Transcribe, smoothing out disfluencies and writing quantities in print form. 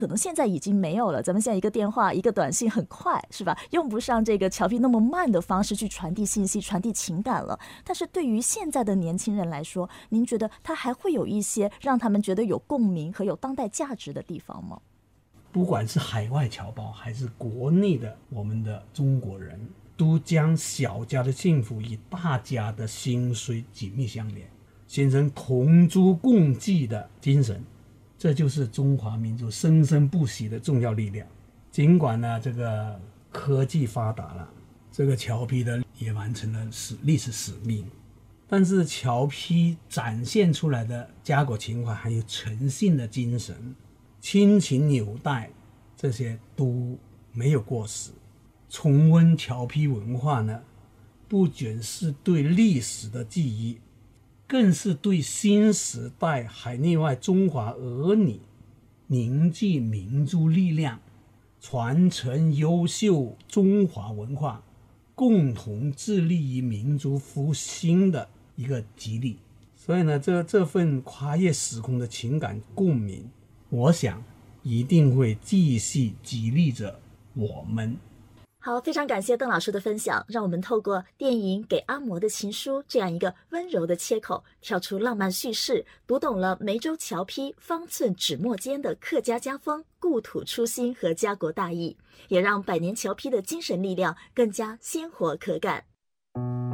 可能现在已经没有了，咱们现在一个电话一个短信很快，是吧？用不上这个侨批那么慢的方式去传递信息传递情感了。但是对于现在的年轻人来说，您觉得他还会有一些让他们觉得有共鸣和有当代价值的地方吗？ 不管是海外侨胞还是国内的我们的中国人，都将小家的幸福与大家的兴衰紧密相连，形成同舟共济的精神，这就是中华民族生生不息的重要力量。尽管呢，这个科技发达了，这个侨批的也完成了历史使命，但是侨批展现出来的家国情怀还有诚信的精神、亲情纽带，这些都没有过时。重温侨批文化呢，不仅是对历史的记忆，更是对新时代海内外中华儿女凝聚民族力量、传承优秀中华文化、共同致力于民族复兴的一个激励。所以呢，这份跨越时空的情感共鸣，我想一定会继续激励着我们。 好，非常感谢邓老师的分享，让我们透过电影《给阿嬷的情书》这样一个温柔的切口，跳出浪漫叙事，读懂了梅州侨批方寸纸墨间的客家家风、故土初心和家国大义，也让百年侨批的精神力量更加鲜活可感。